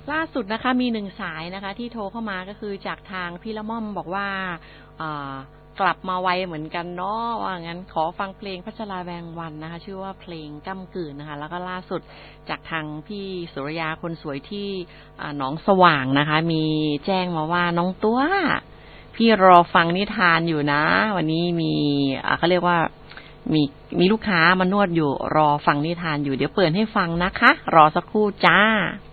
ล่าสุดนะคะมี1สายนะคะที่โทรเข้ามาก็คือจากทางพี่ละม่อมบอกว่ากลับมาไวเหมือนกันเนาะว่างั้นขอฟังเพลงพัชราแวงวันนะคะชื่อว่าเพลงก้ำกื่นนะคะแล้วก็ล่าสุดจากทางพี่สุรยาคนสวยที่หนองสว่างนะคะมีแจ้งมาว่าน้องตัวพี่รอฟังนิทานอยู่นะวันนี้มีเขาเรียกว่ามีลูกค้ามานวดอยู่รอฟังนิทานอยู่เดี๋ยวเปิดให้ฟังนะคะรอสักครู่จ้า